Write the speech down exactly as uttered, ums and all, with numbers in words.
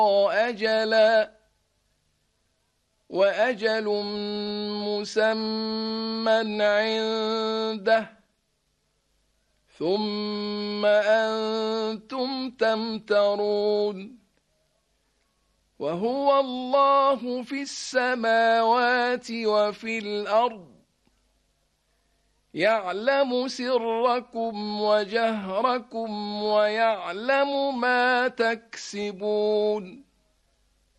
أجلا وأجل مسمى عنده ثم أنتم تمترون وهو الله في السماوات وفي الأرض يعلم سركم وجهركم ويعلم ما تكسبون